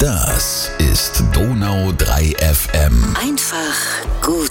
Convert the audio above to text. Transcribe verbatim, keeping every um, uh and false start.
Das ist Donau drei F M. Einfach gut.